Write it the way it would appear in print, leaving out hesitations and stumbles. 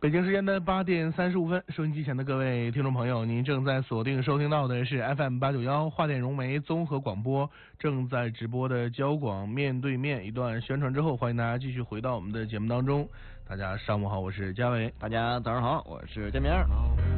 北京时间的8:35，收音机前的各位听众朋友，您正在锁定收听到的是 FM891华电融媒综合广播，正在直播的交广面对面。一段宣传之后，欢迎大家继续回到我们的节目当中。大家上午好，我是嘉伟。 大家早上好，我是建明。